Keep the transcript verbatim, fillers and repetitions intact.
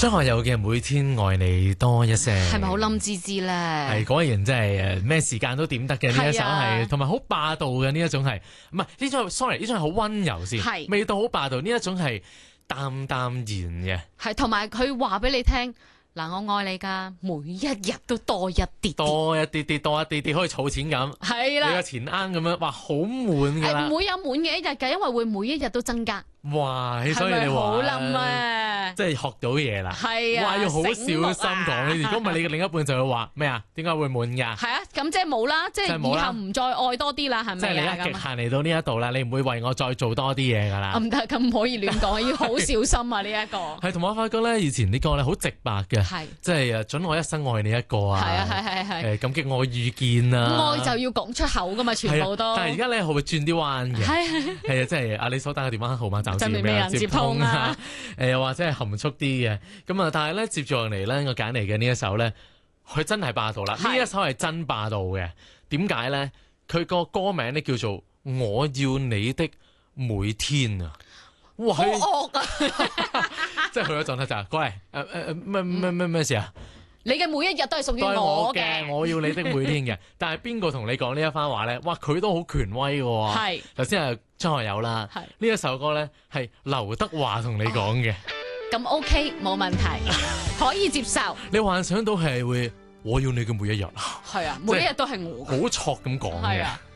張學友嘅每天愛你多一些， 係咪好冧滋滋咧？ 係果然真係誒咩時間都點得嘅呢一首係，同埋好霸道嘅呢一種係，唔係呢種 sorry 呢種係好溫柔先， 係味道好霸道，呢一種係淡淡然嘅， 係同埋佢話俾你聽。嗱，我愛你㗎，每一日都多一啲啲， 多一啲啲，多一啲啲，可以儲錢咁。係啦， 你個錢罌咁樣，哇，好滿㗎啦！ 唔會有滿嘅一日㗎，因為會每一日都增加。 哇！所以你話好冧啊！ 即係學到嘢啦。係啊，哇！要好小心講呢啲，如果唔係你嘅另一半就會話咩啊？點解會滿㗎？係啊，咁即係冇啦，即係以後唔再愛多啲啦，係咪？ 即係你一極限嚟到呢一度啦，你唔會為我再做多啲嘢㗎啦。 唔得，咁唔可以亂講，要好小心啊！呢一個係同埋我發覺咧，以前啲歌咧好直白嘅， 係即係誒準我一生愛你一個啊， 係啊係係係誒感激我遇見啊， 愛就要講出口㗎嘛，全部都。 但係而家咧會轉啲彎嘅，係係啊，即係啊你所打嘅電話號碼暫時未人接通啊，誒又或者係含蓄啲嘅，咁啊但係咧接住落嚟咧，我揀嚟嘅呢一首咧，佢真係霸道啦，呢一首係真霸道嘅，點解咧？佢個歌名咧叫做我要你的每天啊。哇！ 好惡啊！ 即係去咗狀態就係，喂誒誒咩咩咩咩事啊？ 你嘅每一日都係屬於我嘅， 我要你的每天嘅。但係邊個同你講呢一番話咧？哇！佢都好權威嘅喎。係頭先係張學友啦。係呢一首歌咧係劉德華同你講嘅。 咁 OK 冇問題，可以接受。 你幻想到係會我要你嘅每一日。係啊，每一日都係我。 好錯咁講嘅。